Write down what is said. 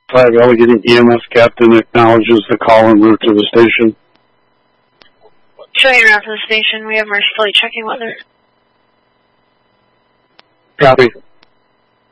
5 Allegheny EMS captain acknowledges the call en route to the station. Showing around to the station, we have mercifully checking weather. Copy.